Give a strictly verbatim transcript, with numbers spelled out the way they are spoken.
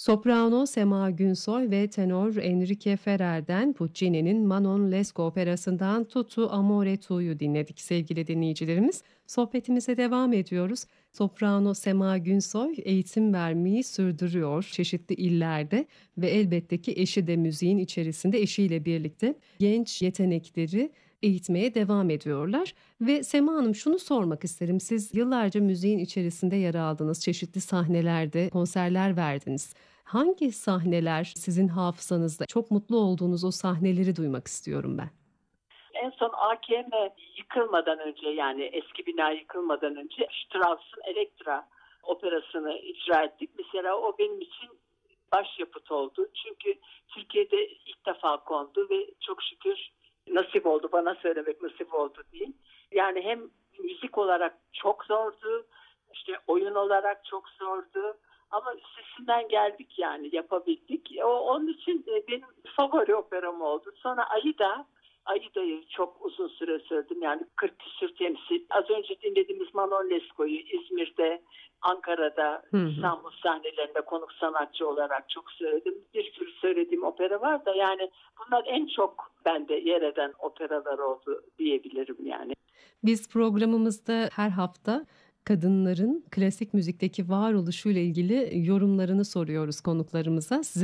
Soprano Sema Günsoy ve tenor Enrique Ferrer'den Puccini'nin Manon Lescaut operasından Tutu Amore Tu'yu dinledik sevgili dinleyicilerimiz. Sohbetimize devam ediyoruz. Soprano Sema Günsoy eğitim vermeyi sürdürüyor çeşitli illerde ve elbette ki eşi de müziğin içerisinde eşiyle birlikte genç yetenekleri eğitmeye devam ediyorlar. Ve Sema Hanım şunu sormak isterim. Siz yıllarca müziğin içerisinde yer aldınız, çeşitli sahnelerde konserler verdiniz. Hangi sahneler sizin hafızanızda? Çok mutlu olduğunuz o sahneleri duymak istiyorum ben. En son A K M yıkılmadan önce, yani eski bina yıkılmadan önce Strauss'un Elektra operasını icra ettik. Mesela o benim için başyapıt oldu. Çünkü Türkiye'de ilk defa kondu ve çok şükür nasip oldu, bana söylemek nasip oldu diyeyim. Yani hem müzik olarak çok zordu, işte oyun olarak çok zordu. Ama üstesinden geldik, yani yapabildik. O, onun için benim favori operam oldu. Sonra Aida, Aida'yı çok uzun süre söyledim. Yani kırk küsur temsil. Az önce dinlediğimiz Manon Lescaut'u İzmir'de, Ankara'da, Hı hı. İstanbul sahnelerinde konuk sanatçı olarak çok söyledim. Bir sürü söylediğim opera var da yani bunlar en çok bende yer eden operalar oldu diyebilirim yani. Biz programımızda her hafta kadınların klasik müzikteki varoluşuyla ilgili yorumlarını soruyoruz konuklarımıza. Size